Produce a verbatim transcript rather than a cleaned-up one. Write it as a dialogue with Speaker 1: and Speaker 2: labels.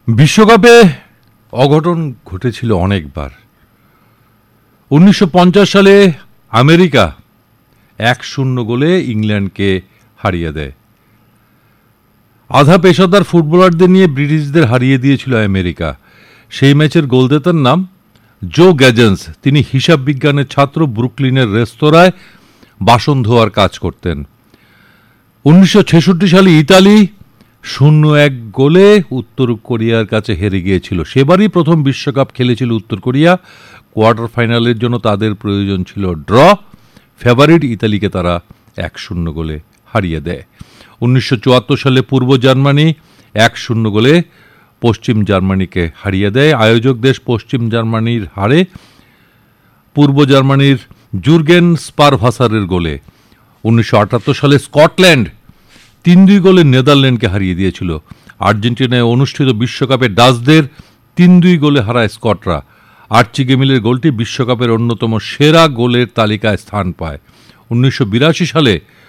Speaker 1: বিশ্বকাপে অঘটন ঘটেছিল অনেকবার। উনিশশো পঞ্চাশ সালে আমেরিকা এক শূন্য গোলে ইংল্যান্ডকে হারিয়ে দেয়। আধা পেশাদার ফুটবলারদের নিয়ে ব্রিটিশদের হারিয়ে দিয়েছিল আমেরিকা। সেই ম্যাচের গোলদাতার নাম জো গ্যাজেন্স। তিনি হিসাব বিজ্ঞানের ছাত্র, ব্রুকলিনের রেস্তোরাঁয় বাসন ধোয়ার কাজ করতেন। উনিশশো ছেষট্টি সালে ইতালি শূন্য এক গোলে উত্তর কোরিয়ার কাছে হেরে গিয়েছিল। সেবারই প্রথম বিশ্বকাপ খেলেছিল উত্তর কোরিয়া। কোয়ার্টার ফাইনালের জন্য তাদের প্রয়োজন ছিল ড্র। ফেভারিট ইতালিকে তারা এক শূন্য গোলে হারিয়ে দেয়। উনিশশো চুয়াত্তর সালে পূর্ব জার্মানি এক শূন্য গোলে পশ্চিম জার্মানিকে হারিয়ে দেয়। আয়োজক দেশ পশ্চিম জার্মানির হারে পূর্ব জার্মানির জুর্গেন স্পারভাসারের গোলে। উনিশশো আটাত্তর সালে স্কটল্যান্ড তিন দুই গোলে নেদারল্যান্ডকে হারিয়ে দিয়েছিল। আর্জেন্টিনায় অনুষ্ঠিত বিশ্বকাপে ডাচদের তিন দুই গোলে হারায় স্কটরা। আর্চি গেমিলের গোলটি বিশ্বকাপের অন্যতম সেরা গোলের তালিকায় স্থান পায়। উনিশশো বিরাশি সালে